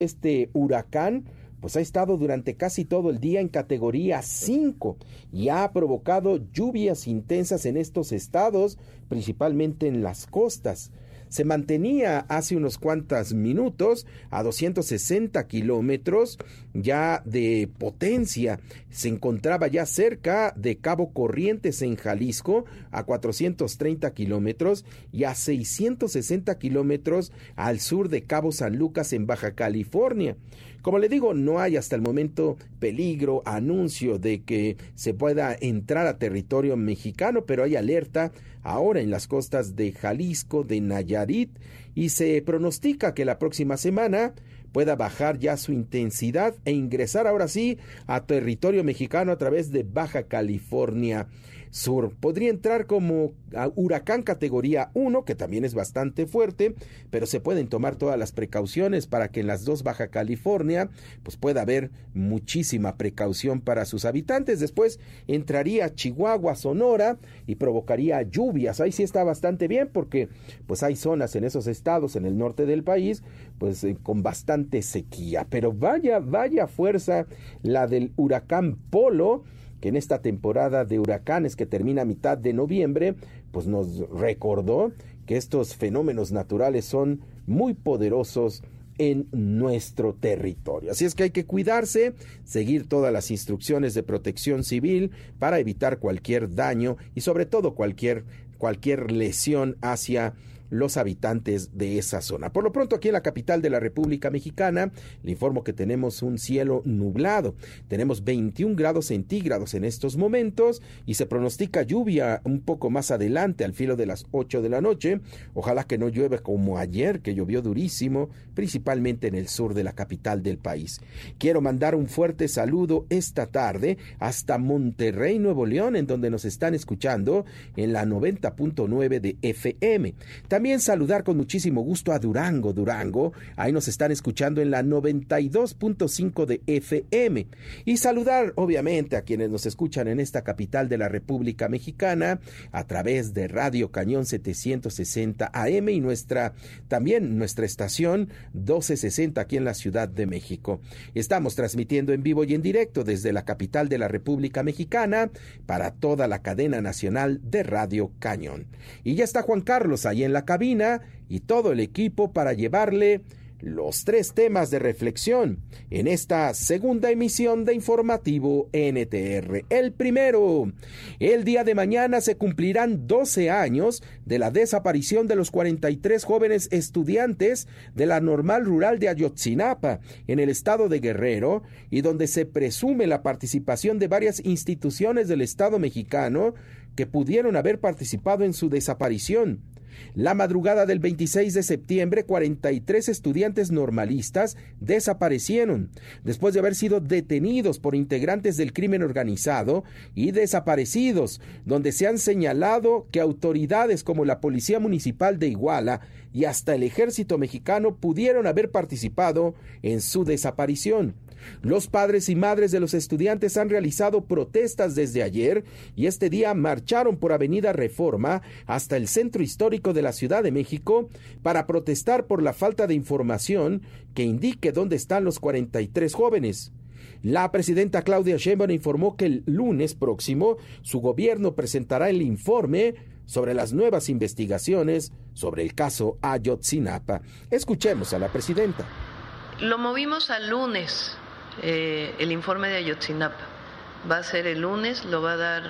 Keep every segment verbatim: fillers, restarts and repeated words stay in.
Este huracán pues ha estado durante casi todo el día en categoría cinco y ha provocado lluvias intensas en estos estados, principalmente en las costas. Se mantenía hace unos cuantos minutos a doscientos sesenta kilómetros ya de potencia. Se encontraba ya cerca de Cabo Corrientes en Jalisco a cuatrocientos treinta kilómetros y a seiscientos sesenta kilómetros al sur de Cabo San Lucas en Baja California. Como le digo, no hay hasta el momento peligro, anuncio de que se pueda entrar a territorio mexicano, pero hay alerta ahora en las costas de Jalisco, de Nayarit, y se pronostica que la próxima semana pueda bajar ya su intensidad e ingresar ahora sí a territorio mexicano a través de Baja California Sur. Podría entrar como huracán categoría uno, que también es bastante fuerte, pero se pueden tomar todas las precauciones para que en las dos Baja California pues pueda haber muchísima precaución para sus habitantes. Después entraría Chihuahua, Sonora y provocaría lluvias. Ahí sí está bastante bien porque pues hay zonas en esos estados en el norte del país pues eh, con bastante sequía, pero vaya, vaya fuerza la del huracán Polo, que en esta temporada de huracanes que termina a mitad de noviembre, pues nos recordó que estos fenómenos naturales son muy poderosos en nuestro territorio. Así es que hay que cuidarse, seguir todas las instrucciones de protección civil para evitar cualquier daño y sobre todo cualquier, cualquier lesión hacia los habitantes de esa zona. Por lo pronto, aquí en la capital de la República Mexicana, le informo que tenemos un cielo nublado. Tenemos veintiún grados centígrados en estos momentos y se pronostica lluvia un poco más adelante, al filo de las ocho de la noche. Ojalá que no llueva como ayer, que llovió durísimo, principalmente en el sur de la capital del país. Quiero mandar un fuerte saludo esta tarde hasta Monterrey, Nuevo León, en donde nos están escuchando en la noventa punto nueve de F M. También También saludar con muchísimo gusto a Durango, Durango, ahí nos están escuchando en la noventa y dos punto cinco de F M. Y saludar obviamente a quienes nos escuchan en esta capital de la República Mexicana a través de Radio Cañón setecientos sesenta A M y nuestra, también nuestra estación doce sesenta aquí en la Ciudad de México. Estamos transmitiendo en vivo y en directo desde la capital de la República Mexicana para toda la cadena nacional de Radio Cañón. Y ya está Juan Carlos ahí en la cabina y todo el equipo para llevarle los tres temas de reflexión en esta segunda emisión de Informativo N T R. El primero, el día de mañana se cumplirán doce años de la desaparición de los cuarenta y tres jóvenes estudiantes de la Normal Rural de Ayotzinapa, en el estado de Guerrero, y donde se presume la participación de varias instituciones del Estado mexicano que pudieron haber participado en su desaparición. La madrugada del veintiséis de septiembre, cuarenta y tres estudiantes normalistas desaparecieron después de haber sido detenidos por integrantes del crimen organizado y desaparecidos, donde se han señalado que autoridades como la Policía Municipal de Iguala y hasta el Ejército Mexicano pudieron haber participado en su desaparición. Los padres y madres de los estudiantes han realizado protestas desde ayer y este día marcharon por Avenida Reforma hasta el centro histórico de la Ciudad de México para protestar por la falta de información que indique dónde están los cuarenta y tres jóvenes. La presidenta Claudia Sheinbaum informó que el lunes próximo su gobierno presentará el informe sobre las nuevas investigaciones sobre el caso Ayotzinapa. Escuchemos a la presidenta. Lo movimos al lunes. Eh, el informe de Ayotzinapa va a ser el lunes, lo va a dar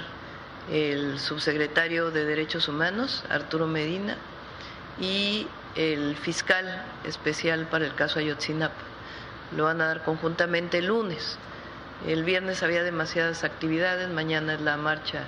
el subsecretario de Derechos Humanos, Arturo Medina, y el fiscal especial para el caso Ayotzinapa. Lo van a dar conjuntamente el lunes. El viernes había demasiadas actividades, mañana es la marcha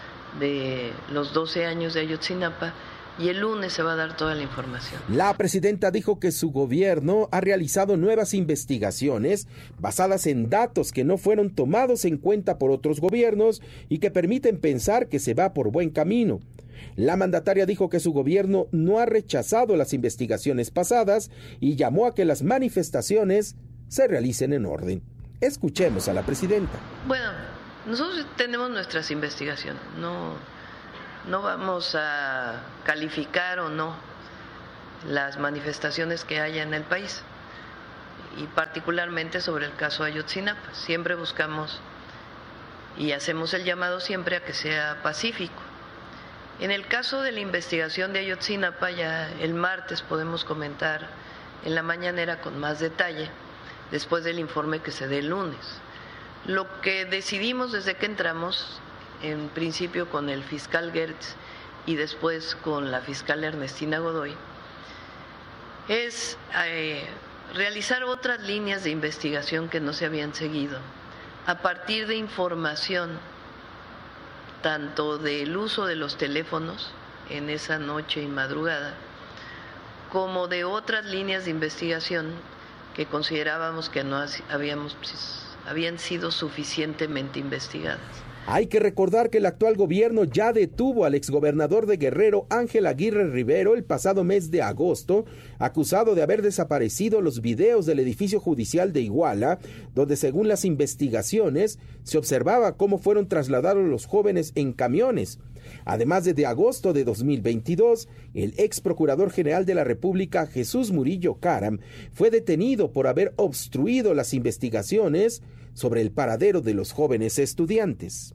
de los doce años de Ayotzinapa, y el lunes se va a dar toda la información. La presidenta dijo que su gobierno ha realizado nuevas investigaciones basadas en datos que no fueron tomados en cuenta por otros gobiernos y que permiten pensar que se va por buen camino. La mandataria dijo que su gobierno no ha rechazado las investigaciones pasadas y llamó a que las manifestaciones se realicen en orden. Escuchemos a la presidenta. Bueno, nosotros tenemos nuestras investigaciones, no... No vamos a calificar o no las manifestaciones que haya en el país. y particularmente sobre el caso Ayotzinapa. Siempre buscamos y hacemos el llamado siempre a que sea pacífico. En el caso de la investigación de Ayotzinapa, ya el martes podemos comentar en la mañanera con más detalle, después del informe que se dé el lunes. Lo que decidimos desde que entramos, en principio con el fiscal Gertz y después con la fiscal Ernestina Godoy, es eh, realizar otras líneas de investigación que no se habían seguido, a partir de información tanto del uso de los teléfonos en esa noche y madrugada, como de otras líneas de investigación que considerábamos que no habíamos, habían sido suficientemente investigadas. Hay que recordar que el actual gobierno ya detuvo al exgobernador de Guerrero, Ángel Aguirre Rivero, el pasado mes de agosto, acusado de haber desaparecido los videos del edificio judicial de Iguala, donde según las investigaciones se observaba cómo fueron trasladados los jóvenes en camiones. Además, desde agosto de dos mil veintidós, el ex procurador general de la República, Jesús Murillo Caram, fue detenido por haber obstruido las investigaciones sobre el paradero de los jóvenes estudiantes.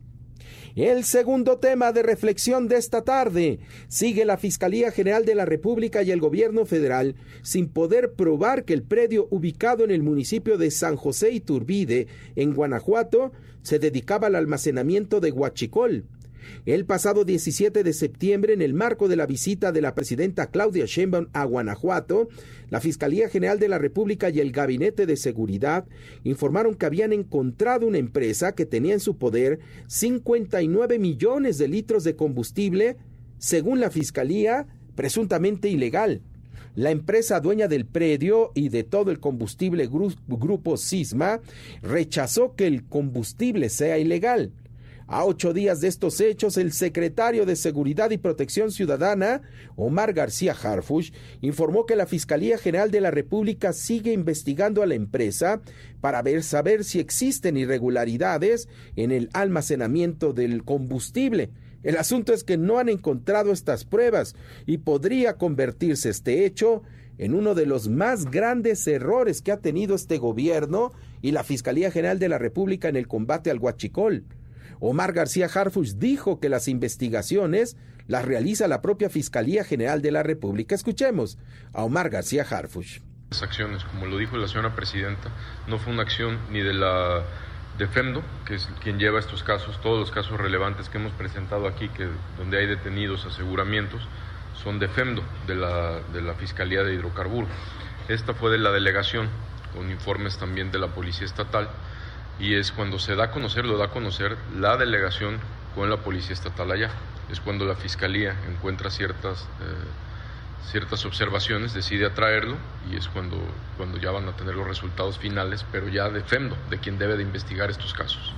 El segundo tema de reflexión de esta tarde: sigue la Fiscalía General de la República y el Gobierno Federal sin poder probar que el predio ubicado en el municipio de San José Iturbide, en Guanajuato, se dedicaba al almacenamiento de huachicol. El pasado diecisiete de septiembre, en el marco de la visita de la presidenta Claudia Sheinbaum a Guanajuato, la Fiscalía General de la República y el Gabinete de Seguridad informaron que habían encontrado una empresa que tenía en su poder cincuenta y nueve millones de litros de combustible, según la Fiscalía, presuntamente ilegal. La empresa dueña del predio y de todo el combustible, Grupo Sisma, rechazó que el combustible sea ilegal. A ocho días de estos hechos, el secretario de Seguridad y Protección Ciudadana, Omar García Harfuch, informó que la Fiscalía General de la República sigue investigando a la empresa para ver, saber si existen irregularidades en el almacenamiento del combustible. El asunto es que no han encontrado estas pruebas y podría convertirse este hecho en uno de los más grandes errores que ha tenido este gobierno y la Fiscalía General de la República en el combate al huachicol. Omar García Harfuch dijo que las investigaciones las realiza la propia Fiscalía General de la República. Escuchemos a Omar García Harfuch. Las acciones, como lo dijo la señora presidenta, no fue una acción ni de la de FEMDO, que es quien lleva estos casos, todos los casos relevantes que hemos presentado aquí, que donde hay detenidos, aseguramientos, son de FEMDO, de la, de la Fiscalía de Hidrocarburos. Esta fue de la delegación, con informes también de la Policía Estatal, y es cuando se da a conocer, lo da a conocer la delegación con la Policía Estatal allá. Es cuando la Fiscalía encuentra ciertas, eh, ciertas observaciones, decide atraerlo, y es cuando, cuando ya van a tener los resultados finales, pero ya de FEMDO, de quien debe de investigar estos casos.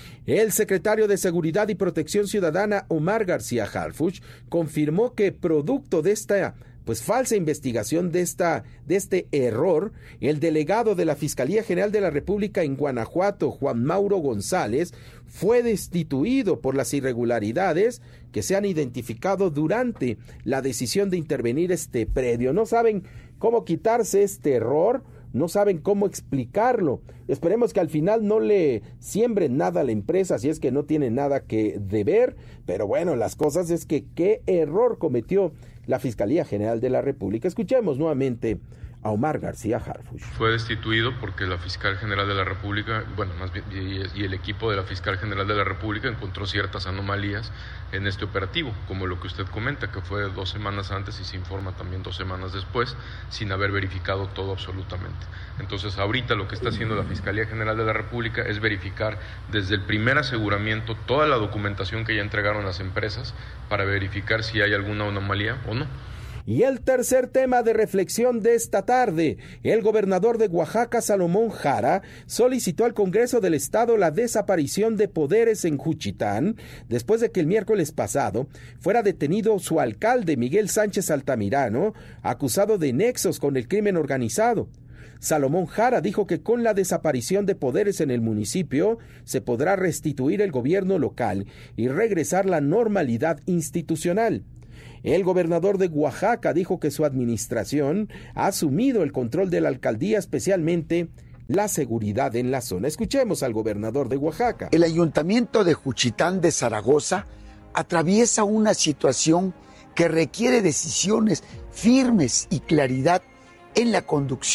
El secretario de Seguridad y Protección Ciudadana, Omar García Harfuch, confirmó que producto de esta pues falsa investigación de, esta, de este error, el delegado de la Fiscalía General de la República en Guanajuato, Juan Mauro González, fue destituido por las irregularidades que se han identificado durante la decisión de intervenir este predio. No saben cómo quitarse este error, no saben cómo explicarlo. Esperemos que al final no le siembren nada a la empresa, si es que no tiene nada que deber, pero bueno, las cosas es que qué error cometió la Fiscalía General de la República. Escuchemos nuevamente a Omar García Harfuch. Fue destituido porque la Fiscal General de la República, bueno, más bien, y, y el equipo de la Fiscal General de la República encontró ciertas anomalías en este operativo, como lo que usted comenta, que fue dos semanas antes y se informa también dos semanas después, sin haber verificado todo absolutamente. Entonces, ahorita lo que está haciendo la Fiscalía General de la República es verificar desde el primer aseguramiento toda la documentación que ya entregaron las empresas para verificar si hay alguna anomalía o no. Y el tercer tema de reflexión de esta tarde: el gobernador de Oaxaca, Salomón Jara, solicitó al Congreso del Estado la desaparición de poderes en Juchitán, después de que el miércoles pasado fuera detenido su alcalde, Miguel Sánchez Altamirano, acusado de nexos con el crimen organizado. Salomón Jara dijo que con la desaparición de poderes en el municipio se podrá restituir el gobierno local y regresar la normalidad institucional. El gobernador de Oaxaca dijo que su administración ha asumido el control de la alcaldía, especialmente la seguridad en la zona. Escuchemos al gobernador de Oaxaca. El ayuntamiento de Juchitán de Zaragoza atraviesa una situación que requiere decisiones firmes y claridad en la conducción